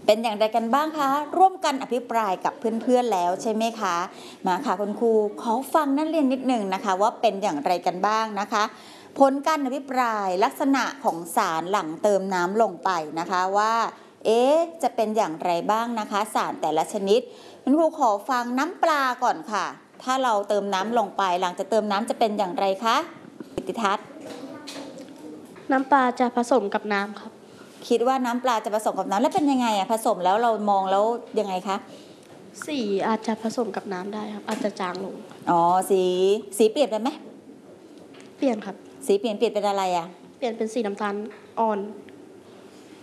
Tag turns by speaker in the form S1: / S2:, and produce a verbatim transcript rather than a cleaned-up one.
S1: เป็นอย่างไรกันบ้างคะร่วมกันอภิปรายกับเพื่อนๆแล้วใช่ไหมคะมาค่ะคุณครูขอฟังนักเรียนนิดหนึ่งนะคะว่าเป็นอย่างไรกันบ้างนะคะผลการอภิปรายลักษณะของสารหลังเติมน้ำลงไปนะคะว่าเอ๊ะจะเป็นอย่างไรบ้างนะคะสารแต่ละชนิดคุณครูขอฟังน้ำปลาก่อนค่ะถ้าเราเติมน้ำลงไปหลังจากเติมน้ำจะเป็นอย่างไรคะกิตติทัศน์
S2: น้ำปลาจะผสมกับน้ำครับ
S1: คิดว่าน้ำปลาจะผสมกับน้ำแล้วเป็นยังไงอะผสมแล้วเรามองแล้วยังไงคะ
S2: สีอาจจะผสมกับน้ำได้ครับอาจจะจางลง
S1: อ๋อสีสีเปลี่ยนไปไหม
S2: เปลี่ยนครับ
S1: สีเปลี่ยนเปลี่ยนเป็นอะไรอะ
S2: เปลี่ยนเป็นสีน้ำตาลอ่อน